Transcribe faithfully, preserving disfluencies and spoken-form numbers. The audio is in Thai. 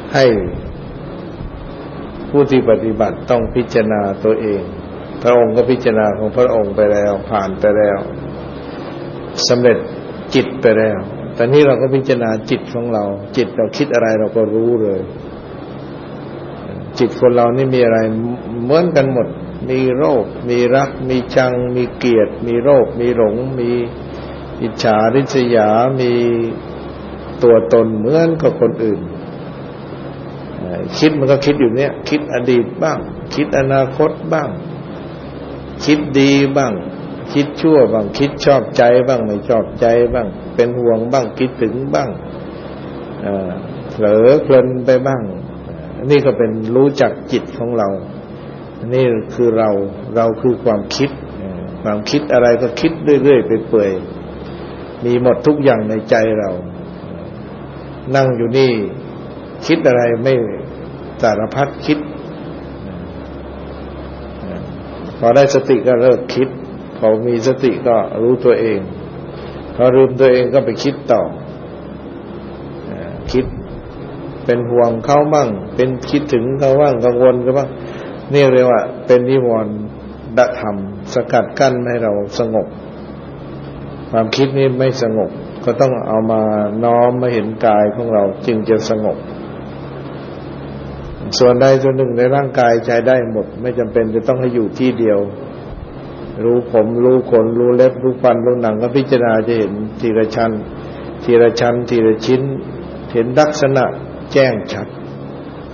ให้ผู้ที่ปฏิบัติต้องพิจารณาตัวเองพระองค์ก็พิจารณาของพระองค์ไปแล้วผ่านไปแล้วสำเร็จจิตไปแล้วตอนนี้เราก็พิจารณาจิตของเราจิตเราคิดอะไรเราก็รู้เลยจิตคนเรานี่มีอะไรเหมือนกันหมดมีโลภมีรักมีชังมีเกลียดมีโลภมีหลงมีอิจฉาริษยามีตัวตนเหมือนกับคนอื่นคิดมันก็คิดอยู่เนี่ยคิดอดีตบ้างคิดอนาคตบ้างคิดดีบ้างคิดชั่วบ้างคิดชอบใจบ้างไม่ชอบใจบ้างเป็นห่วงบ้างคิดถึงบ้างเผลอเพลินไปบ้างนี่ก็เป็นรู้จักจิตของเรานี่คือเราเราคือความคิดความคิดอะไรก็คิดเรื่อยๆไปเปื่อยมีหมดทุกอย่างในใจเรานั่งอยู่นี่คิดอะไรไม่สารพัดคิดพอได้สติก็เลิกคิดพอมีสติก็รู้ตัวเองพอลืมตัวเองก็ไปคิดต่อคิดเป็นห่วงเขาบ้างเป็นคิดถึงเขาบ้างกังวลเขาบ้างนี่เรียกว่าเป็นนิวรณธรรมสกัดกั้นให้เราสงบความคิดนี้ไม่สงบก็ต้องเอามาน้อมมาเห็นกายของเราจึงจะสงบส่วนใดส่วนหนึ่งในร่างกายใช้ได้หมดไม่จำเป็นจะต้องให้อยู่ที่เดียวรู้ผมรู้ขนรู้เล็บรู้ฟันรู้หนังก็พิจารณาจะเห็นทีละชั้นทีละชั้นทีละชิ้นเห็นลักษณะแจ้งชัด